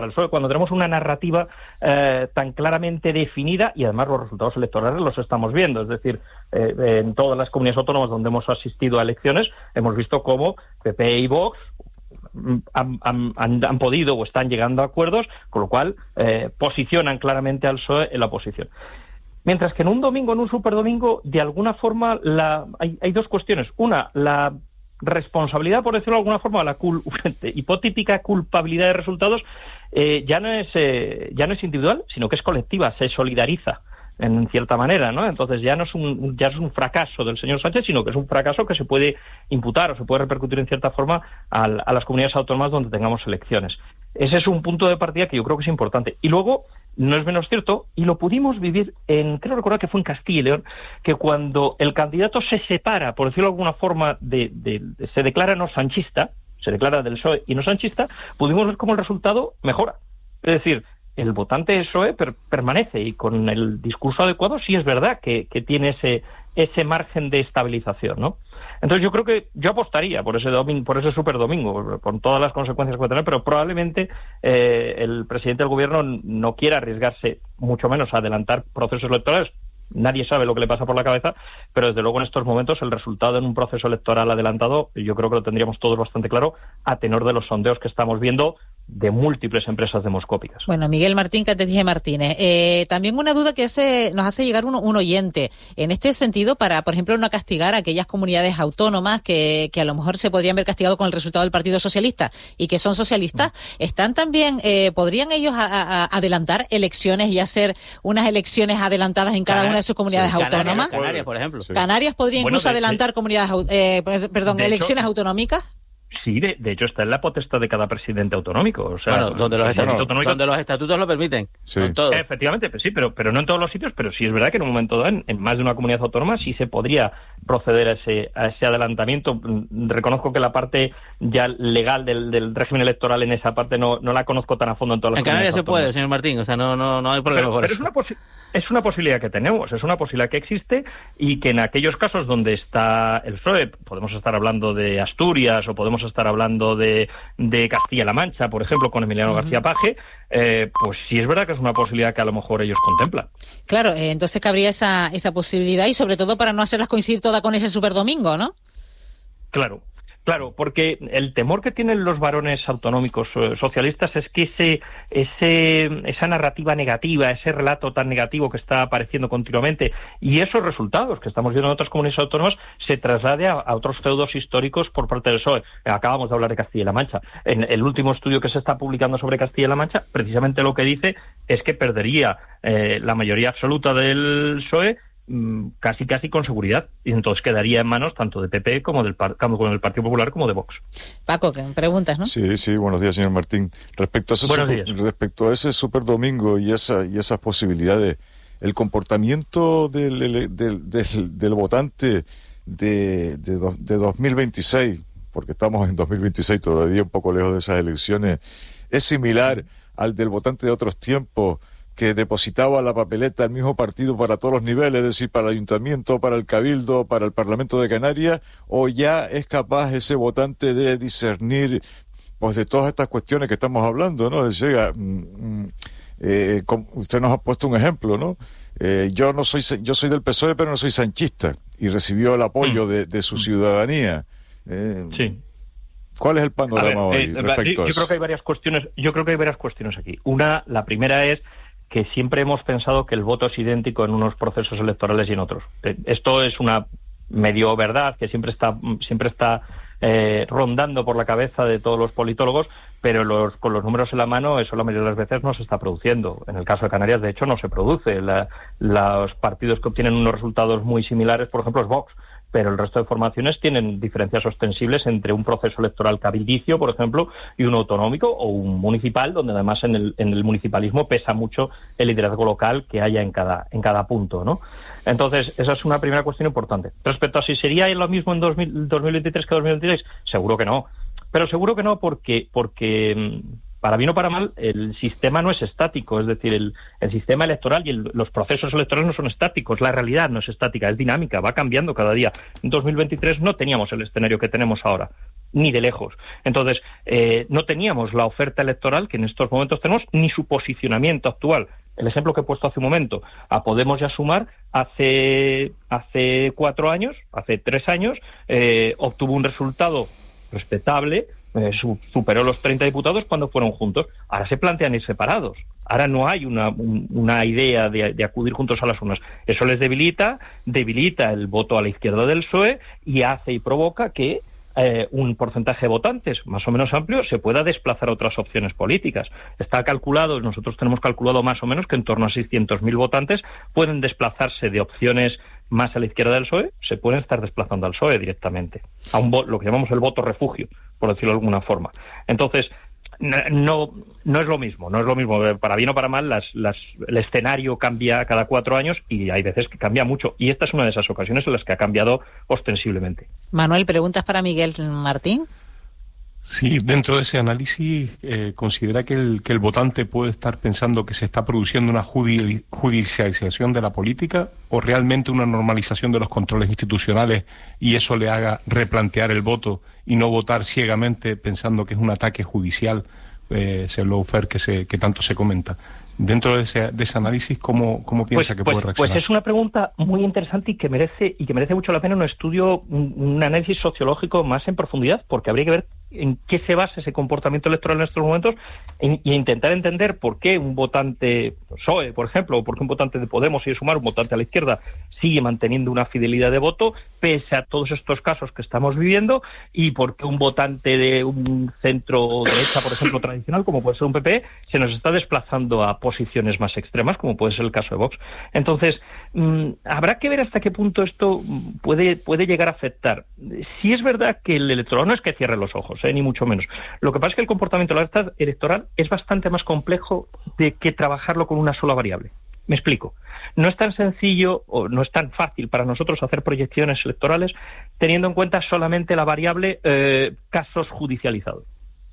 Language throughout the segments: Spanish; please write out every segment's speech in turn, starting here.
el PSOE, cuando tenemos una narrativa tan claramente definida, y además los resultados electorales los estamos viendo. Es decir, en todas las comunidades autónomas donde hemos asistido a elecciones, hemos visto cómo PP y Vox han podido o están llegando a acuerdos, con lo cual posicionan claramente al PSOE en la oposición. Mientras que en un domingo, en un superdomingo, de alguna forma hay dos cuestiones. Una, la responsabilidad, por decirlo de alguna forma, la hipotética culpabilidad de resultados ya no es individual, sino que es colectiva, se solidariza en cierta manera, ¿no? Entonces ya no es un fracaso del señor Sánchez, sino que es un fracaso que se puede imputar o se puede repercutir en cierta forma a las comunidades autónomas donde tengamos elecciones. Ese es un punto de partida que yo creo que es importante. Y luego, no es menos cierto, y lo pudimos vivir creo recordar que fue en Castilla y León, que cuando el candidato se separa, por decirlo de alguna forma, se declara no sanchista, se declara del PSOE y no sanchista, pudimos ver cómo el resultado mejora. Es decir, el votante PSOE permanece, y con el discurso adecuado sí es verdad que tiene ese margen de estabilización, ¿no? Entonces yo creo que yo apostaría por ese superdomingo, con todas las consecuencias que puede tener, pero probablemente el presidente del gobierno no quiera arriesgarse, mucho menos a adelantar procesos electorales. Nadie sabe lo que le pasa por la cabeza, pero desde luego en estos momentos el resultado en un proceso electoral adelantado yo creo que lo tendríamos todos bastante claro, a tenor de los sondeos que estamos viendo de múltiples empresas demoscópicas. Bueno, Miguel Martín, que te dije Martínez. También una duda que nos hace llegar un oyente. En este sentido, para, por ejemplo, no castigar a aquellas comunidades autónomas que a lo mejor se podrían ver castigado con el resultado del Partido Socialista y que son socialistas, están también, ¿podrían ellos adelantar elecciones y hacer unas elecciones adelantadas en cada una de sus comunidades autónomas? Canarias, por ejemplo. Sí. ¿Canarias podría incluso adelantar elecciones autonómicas? Sí, de hecho está en la potestad de cada presidente autonómico. O sea, bueno, donde los estatutos lo permiten. Sí. No en todos. Efectivamente, pues sí, pero no en todos los sitios, pero sí es verdad que en un momento dado, en más de una comunidad autónoma, sí se podría proceder a ese adelantamiento. Reconozco que la parte ya legal del régimen electoral en esa parte no la conozco tan a fondo en todas las comunidades autónomas. En Canarias se puede, señor Martín, o sea, no hay problema por eso. Es una posibilidad que tenemos, es una posibilidad que existe, y que en aquellos casos donde está el PSOE, podemos estar hablando de Asturias o podemos estar hablando de Castilla-La Mancha, por ejemplo, con Emiliano García Paje, pues sí es verdad que es una posibilidad que a lo mejor ellos contemplan. Claro, entonces cabría esa posibilidad, y sobre todo para no hacerlas coincidir todas con ese superdomingo, ¿no? Claro, porque el temor que tienen los varones autonómicos socialistas es que esa narrativa negativa, ese relato tan negativo que está apareciendo continuamente, y esos resultados que estamos viendo en otras comunidades autónomas, se traslade a otros feudos históricos por parte del PSOE. Acabamos de hablar de Castilla-La Mancha. En el último estudio que se está publicando sobre Castilla-La Mancha, precisamente lo que dice es que perdería la mayoría absoluta del PSOE casi con seguridad, y entonces quedaría en manos tanto de PP como del Partido Popular como de Vox. Paco, que preguntas, ¿no? Sí, buenos días, señor Martín. Respecto a ese superdomingo y esas posibilidades, el comportamiento del votante de 2026, porque estamos en 2026 todavía un poco lejos de esas elecciones, es similar al del votante de otros tiempos, que depositaba la papeleta al mismo partido para todos los niveles, es decir, para el Ayuntamiento, para el Cabildo, para el Parlamento de Canarias, o ya es capaz ese votante de discernir pues de todas estas cuestiones que estamos hablando, ¿no? Usted nos ha puesto un ejemplo, ¿no? Yo soy del PSOE, pero no soy sanchista, y recibió el apoyo de su ciudadanía. Sí. ¿Cuál es el panorama hoy respecto a eso? Yo creo que hay varias cuestiones aquí. La primera es que siempre hemos pensado que el voto es idéntico en unos procesos electorales y en otros. Esto es una medio verdad que siempre está rondando por la cabeza de todos los politólogos, pero con los números en la mano eso la mayoría de las veces no se está produciendo. En el caso de Canarias, de hecho, no se produce. Los partidos que obtienen unos resultados muy similares, por ejemplo, es Vox, pero el resto de formaciones tienen diferencias ostensibles entre un proceso electoral cabildicio, por ejemplo, y un autonómico o un municipal, donde además en el municipalismo pesa mucho el liderazgo local que haya en cada punto, ¿no? Entonces, esa es una primera cuestión importante. Respecto a si sería lo mismo en 2023 que 2026, seguro que no. Pero seguro que no porque para bien o para mal, el sistema no es estático, es decir, el sistema electoral y los procesos electorales no son estáticos, la realidad no es estática, es dinámica, va cambiando cada día. En 2023 no teníamos el escenario que tenemos ahora, ni de lejos. Entonces, no teníamos la oferta electoral que en estos momentos tenemos, ni su posicionamiento actual. El ejemplo que he puesto hace un momento, a Podemos y a Sumar, hace 4 años, hace 3 años, obtuvo un resultado respetable, superó los 30 diputados cuando fueron juntos. Ahora se plantean ir separados. Ahora no hay una idea de acudir juntos a las urnas. Eso les debilita el voto a la izquierda del PSOE y hace y provoca que un porcentaje de votantes más o menos amplio se pueda desplazar a otras opciones políticas. Está calculado, nosotros tenemos calculado más o menos que en torno a 600.000 votantes pueden desplazarse de opciones más a la izquierda del PSOE, se pueden estar desplazando al PSOE directamente, a lo que llamamos el voto refugio, por decirlo de alguna forma. Entonces, no es lo mismo, para bien o para mal, el escenario cambia cada 4 años y hay veces que cambia mucho, y esta es una de esas ocasiones en las que ha cambiado ostensiblemente. Manuel, ¿preguntas para Miguel Martín? Sí, dentro de ese análisis, ¿considera que el votante puede estar pensando que se está produciendo una judicialización de la política o realmente una normalización de los controles institucionales y eso le haga replantear el voto y no votar ciegamente pensando que es un ataque judicial, ese lawfare que tanto se comenta? Dentro de ese análisis, ¿cómo piensa que puede reaccionar? Pues es una pregunta muy interesante y que merece mucho la pena un estudio, un análisis sociológico más en profundidad, porque habría que ver en qué se basa ese comportamiento electoral en estos momentos y intentar entender por qué un votante PSOE, por ejemplo, o por qué un votante de Podemos y de Sumar, un votante a la izquierda, sigue manteniendo una fidelidad de voto pese a todos estos casos que estamos viviendo, y por qué un votante de un centro derecha, por ejemplo, tradicional, como puede ser un PP, se nos está desplazando a posiciones más extremas, como puede ser el caso de Vox. Entonces, habrá que ver hasta qué punto esto puede llegar a afectar. Si es verdad que el electorado no es que cierre los ojos, ni mucho menos. Lo que pasa es que el comportamiento electoral es bastante más complejo de que trabajarlo con una sola variable. Me explico. No es tan sencillo o no es tan fácil para nosotros hacer proyecciones electorales teniendo en cuenta solamente la variable casos judicializados.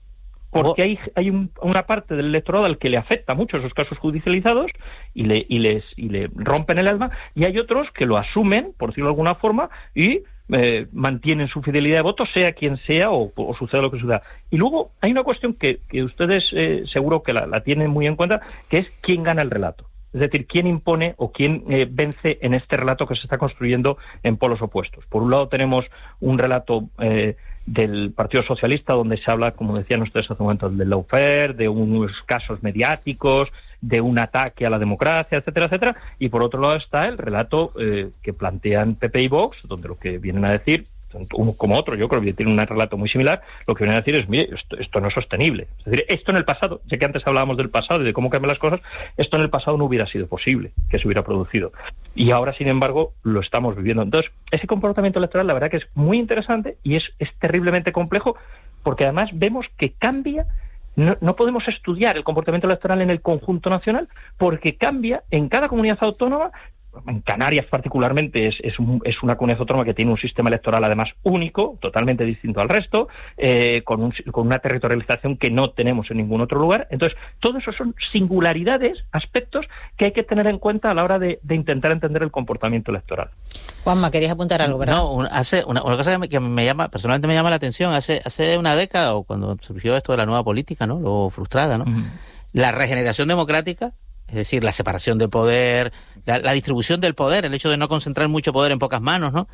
Porque hay una parte del electorado al que le afecta mucho esos casos judicializados y le rompen el alma, y hay otros que lo asumen, por decirlo de alguna forma, y mantienen su fidelidad de voto, sea quien sea o suceda lo que suceda. Y luego hay una cuestión que ustedes seguro que la tienen muy en cuenta, que es quién gana el relato. Es decir, quién impone o quién vence en este relato que se está construyendo en polos opuestos. Por un lado tenemos un relato del Partido Socialista donde se habla, como decían ustedes hace un momento, del lawfare, de unos casos mediáticos, de un ataque a la democracia, etcétera, etcétera, y por otro lado está el relato que plantean PP y Vox, donde lo que vienen a decir, tanto uno como otro, yo creo que tienen un relato muy similar, lo que vienen a decir es, mire, esto no es sostenible. Es decir, esto en el pasado, ya que antes hablábamos del pasado y de cómo cambian las cosas, esto en el pasado no hubiera sido posible que se hubiera producido. Y ahora, sin embargo, lo estamos viviendo. Entonces, ese comportamiento electoral, la verdad que es muy interesante y es terriblemente complejo, porque además vemos que cambia. No podemos estudiar el comportamiento electoral en el conjunto nacional porque cambia en cada comunidad autónoma. En Canarias particularmente es una comunidad autónoma que tiene un sistema electoral además único, totalmente distinto al resto, con una territorialización que no tenemos en ningún otro lugar. Entonces, todo eso son singularidades, aspectos que hay que tener en cuenta a la hora de intentar entender el comportamiento electoral. Juanma, querías apuntar algo, ¿verdad? No, una cosa que personalmente me llama la atención, hace una década, o cuando surgió esto de la nueva política, ¿no? Lo frustrada, ¿no? Uh-huh. La regeneración democrática, es decir, la separación del poder, la distribución del poder, el hecho de no concentrar mucho poder en pocas manos, ¿no?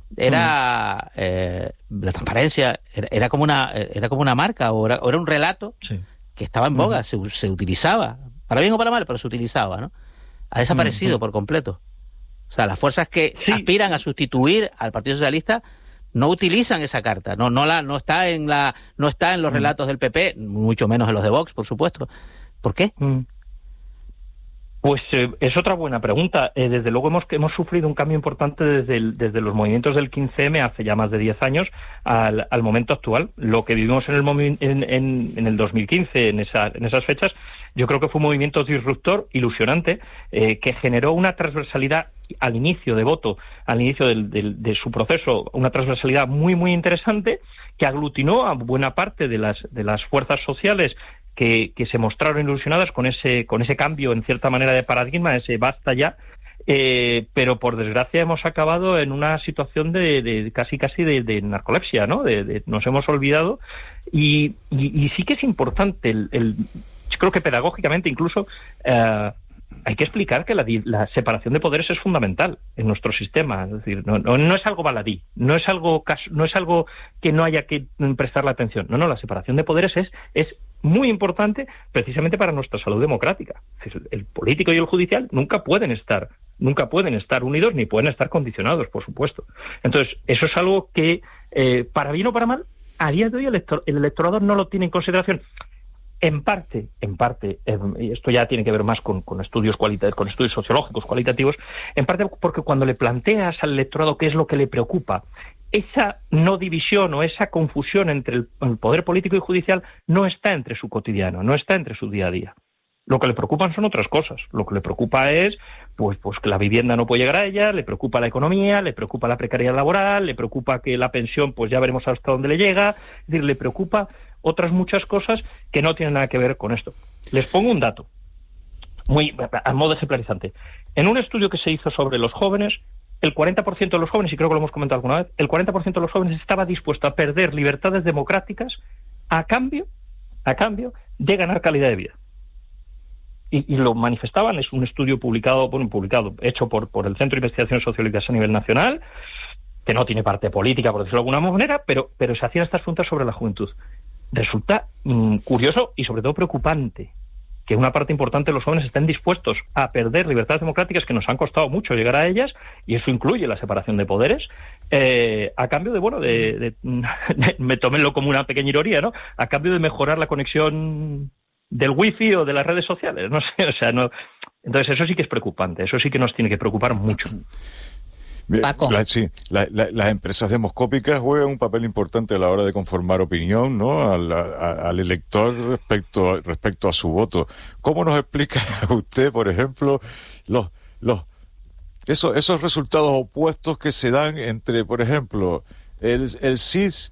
Era la transparencia, era como una marca, o era un relato que estaba en boga, se utilizaba, para bien o para mal, pero se utilizaba, ¿no? Ha desaparecido por completo. O sea, las fuerzas que aspiran a sustituir al Partido Socialista no utilizan esa carta, no está en los relatos del PP, mucho menos en los de Vox, por supuesto. ¿Por qué? Pues es otra buena pregunta. Desde luego hemos sufrido un cambio importante desde los movimientos del 15M hace ya más de 10 años al momento actual. Lo que vivimos en el 2015, en esas fechas, yo creo que fue un movimiento disruptor, ilusionante, que generó una transversalidad al inicio de voto, al inicio de su proceso, una transversalidad muy, muy interesante, que aglutinó a buena parte de las fuerzas sociales que se mostraron ilusionadas con ese cambio, en cierta manera, de paradigma, ese basta ya, pero por desgracia hemos acabado en una situación de casi de narcolepsia, ¿no? Nos hemos olvidado, y sí que es importante, yo creo que pedagógicamente incluso hay que explicar que la separación de poderes es fundamental en nuestro sistema. Es decir, no es algo baladí, no es algo que no haya que prestarle atención. No, la separación de poderes es muy importante precisamente para nuestra salud democrática. Es decir, el político y el judicial nunca pueden estar unidos ni pueden estar condicionados, por supuesto. Entonces, eso es algo que, para bien o para mal, a día de hoy el electorado no lo tiene en consideración. En parte, y esto ya tiene que ver más con estudios con estudios sociológicos cualitativos, en parte porque cuando le planteas al electorado qué es lo que le preocupa, esa no división o esa confusión entre el poder político y judicial no está entre su cotidiano, no está entre su día a día. Lo que le preocupan son otras cosas. Lo que le preocupa es pues que la vivienda no puede llegar a ella, le preocupa la economía, le preocupa la precariedad laboral, le preocupa que la pensión, pues ya veremos hasta dónde le llega. Es decir, le preocupa otras muchas cosas que no tienen nada que ver con esto. Les pongo un dato, muy a modo ejemplarizante. En un estudio que se hizo sobre los jóvenes, el 40% de los jóvenes, y creo que lo hemos comentado alguna vez, el 40% de los jóvenes estaba dispuesto a perder libertades democráticas a cambio de ganar calidad de vida. Y lo manifestaban, es un estudio publicado, hecho por el Centro de Investigaciones Sociológicas a nivel nacional, que no tiene parte política, por decirlo de alguna manera, pero se hacían estas preguntas sobre la juventud. Resulta curioso y sobre todo preocupante que una parte importante de los jóvenes estén dispuestos a perder libertades democráticas que nos han costado mucho llegar a ellas, y eso incluye la separación de poderes, a cambio me tómenlo como una pequeña ironía, ¿no? A cambio de mejorar la conexión del wifi o de las redes sociales, no sé, o sea, no. Entonces eso sí que es preocupante, eso sí que nos tiene que preocupar mucho. Paco. Las empresas demoscópicas juegan un papel importante a la hora de conformar opinión, ¿no? Al elector respecto a su voto. ¿Cómo nos explica usted, por ejemplo, esos resultados opuestos que se dan entre, por ejemplo, el CIS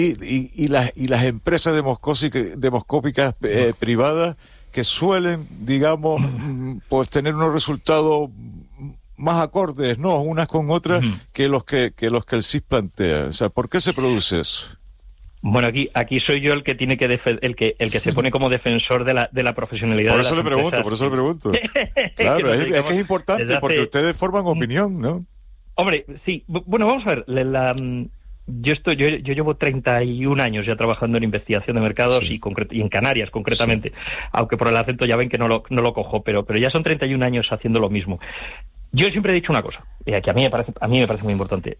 y las empresas demoscópicas privadas, que suelen, digamos, pues tener unos resultados más acordes, ¿no?, unas con otras, que los que el CIS plantea? O sea, ¿por qué se produce eso? Bueno, aquí soy yo el que tiene que el que se pone como defensor de la profesionalidad. Por eso le pregunto. Claro, es que es importante porque ustedes forman opinión, ¿no? Hombre, sí. Bueno, vamos a ver. Yo llevo 31 años ya trabajando en investigación de mercados, sí, y en Canarias concretamente, sí. Aunque por el acento ya ven que no lo cojo, pero ya son 31 años haciendo lo mismo. Yo siempre he dicho una cosa, que a mí me parece muy importante.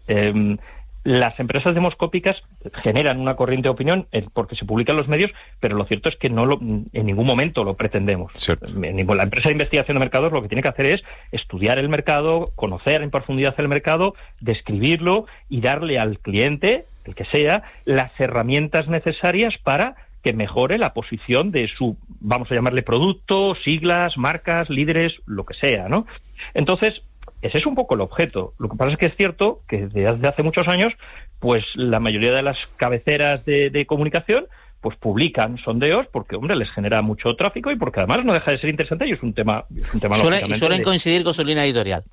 Las empresas demoscópicas generan una corriente de opinión porque se publican en los medios, pero lo cierto es que en ningún momento lo pretendemos. La empresa de investigación de mercados lo que tiene que hacer es estudiar el mercado, conocer en profundidad el mercado, describirlo y darle al cliente, el que sea, las herramientas necesarias para que mejore la posición de su, vamos a llamarle, producto, siglas, marcas, líderes, lo que sea, ¿no? Entonces, ese es un poco el objeto. Lo que pasa es que es cierto que desde hace muchos años, pues la mayoría de las cabeceras de comunicación pues publican sondeos porque, hombre, les genera mucho tráfico y porque además no deja de ser interesante y es un tema lógicamente. Suelen coincidir con su línea editorial.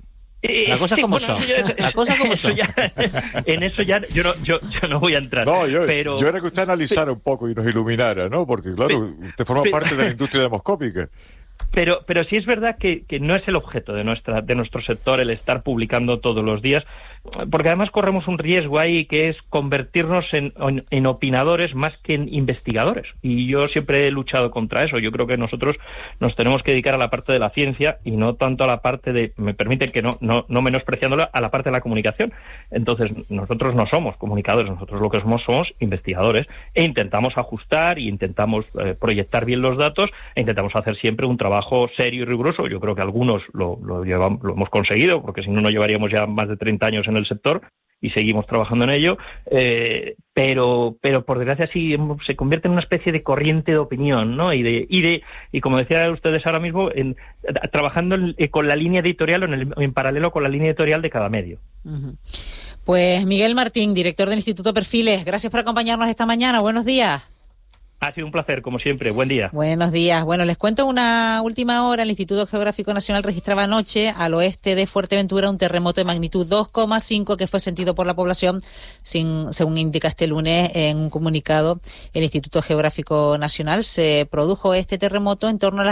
Las cosas como son. Las cosas como son. En eso ya yo no voy a entrar. No, yo era que usted analizara un poco y nos iluminara, ¿no? Porque, claro, usted forma parte de la industria demoscópica. Pero sí es verdad que no es el objeto de nuestro sector el estar publicando todos los días, porque además corremos un riesgo ahí que es convertirnos en opinadores más que en investigadores, y yo siempre he luchado contra eso. Yo creo que nosotros nos tenemos que dedicar a la parte de la ciencia y no tanto a la parte de, me permiten que no menospreciándola, a la parte de la comunicación. Entonces nosotros no somos comunicadores, nosotros lo que somos e intentamos ajustar y intentamos proyectar bien los datos e intentamos hacer siempre un trabajo serio y riguroso. Yo creo que algunos lo hemos conseguido, porque si no llevaríamos ya más de 30 años en el sector y seguimos trabajando en ello, pero por desgracia sí se convierte en una especie de corriente de opinión, ¿no? Y como decían ustedes ahora mismo, trabajando con la línea editorial o en paralelo con la línea editorial de cada medio. Pues Miguel Martín, director del Instituto Perfiles, gracias por acompañarnos esta mañana. Buenos días. Ha sido un placer, como siempre. Buen día. Buenos días. Bueno, les cuento una última hora. El Instituto Geográfico Nacional registraba anoche al oeste de Fuerteventura un terremoto de magnitud 2,5 que fue sentido por la población, según indica este lunes en un comunicado el Instituto Geográfico Nacional. Se produjo este terremoto en torno a las